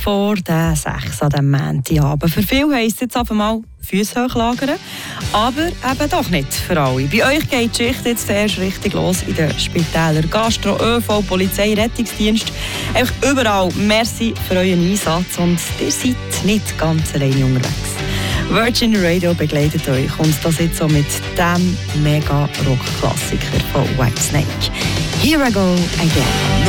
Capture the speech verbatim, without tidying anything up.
vor den sechs an diesem Montagabend. Für viele heisst es jetzt einfach mal Füße hochlagern, aber eben doch nicht für alle. Bei euch geht die Schicht jetzt erst richtig los in den Spitälern, Gastro, ÖV, Polizei, Rettungsdienst. Einfach überall merci für euren Einsatz und ihr seid nicht ganz alleine unterwegs. Virgin Radio begleitet euch und das jetzt so mit dem Mega-Rock-Klassiker von Whitesnake. Here I go again.